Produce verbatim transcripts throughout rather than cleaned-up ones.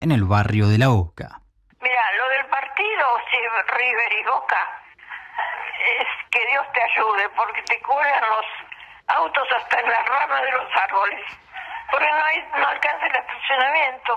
en el barrio de La Boca. Mira, lo del partido, sí, River y Boca, es que Dios te ayude, porque te cuelgan los autos hasta en las ramas de los árboles, porque no hay, no alcanza el estacionamiento.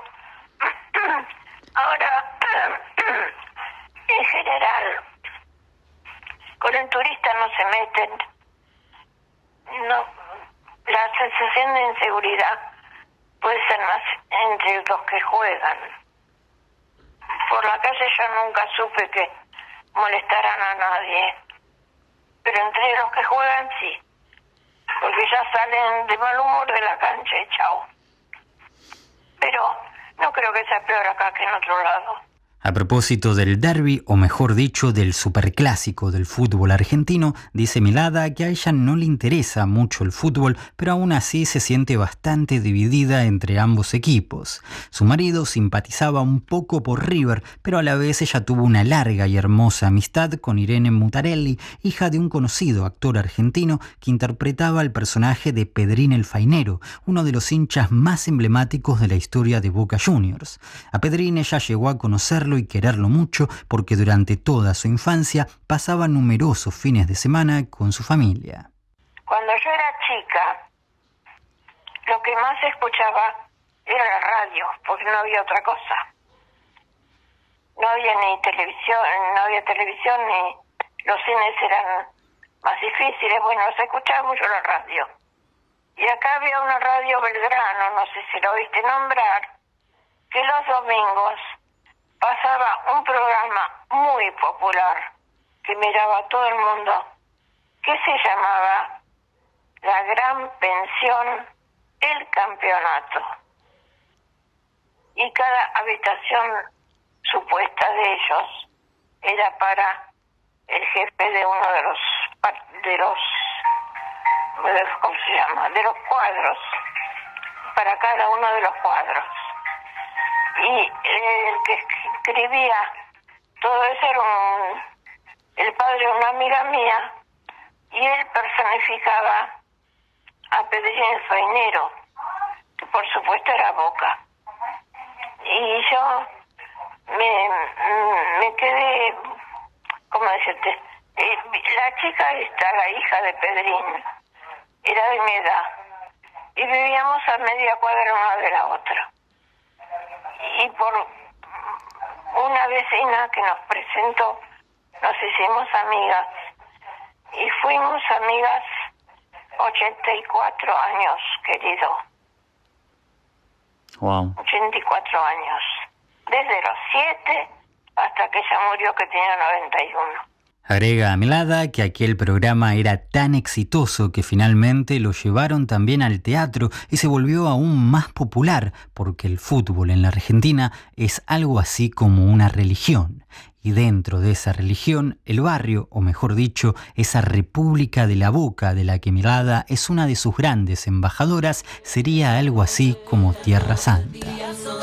Ahora, en general, con el turista no se meten, no, la sensación de inseguridad puede ser más entre los que juegan. Por la calle yo nunca supe que molestaran a nadie, pero entre los que juegan sí, porque ya salen de mal humor de la cancha y chao. Pero no creo que sea peor acá que en otro lado. A propósito del derbi, o mejor dicho, del superclásico del fútbol argentino, dice Milada que a ella no le interesa mucho el fútbol, pero aún así se siente bastante dividida entre ambos equipos. Su marido simpatizaba un poco por River, pero a la vez ella tuvo una larga y hermosa amistad con Irene Mutarelli, hija de un conocido actor argentino que interpretaba al personaje de Pedrín el Fainero, uno de los hinchas más emblemáticos de la historia de Boca Juniors. A Pedrín ella llegó a conocerlo y quererlo mucho porque durante toda su infancia pasaba numerosos fines de semana con su familia. Cuando yo era chica, lo que más escuchaba era la radio, porque no había otra cosa. No había ni televisión, no había televisión, ni los cines eran más difíciles. Bueno, se escuchaba mucho la radio. Y acá había una radio Belgrano, no sé si lo oíste nombrar, que los domingos pasaba un programa muy popular que miraba todo el mundo, que se llamaba La Gran Pensión, el Campeonato. Y cada habitación supuesta de ellos era para el jefe de uno de los de los, de los ¿cómo se llama? de los cuadros, para cada uno de los cuadros. Y el que escribía todo eso era un, el padre de una amiga mía, y él personificaba a Pedrín el Fainero, que por supuesto era Boca. Y yo me, me quedé, ¿cómo decirte? Eh, la chica esta, la hija de Pedrín, era de mi edad, y vivíamos a media cuadra una de la otra. Y por una vecina que nos presentó, nos hicimos amigas, y fuimos amigas ochenta y cuatro años, querido. Wow. ochenta y cuatro años. Desde los siete hasta que ella murió, que tenía noventa y uno. Agrega Milada que aquel programa era tan exitoso que finalmente lo llevaron también al teatro y se volvió aún más popular, porque el fútbol en la Argentina es algo así como una religión. Y dentro de esa religión, el barrio, o mejor dicho, esa República de la Boca de la que Milada es una de sus grandes embajadoras, sería algo así como Tierra Santa.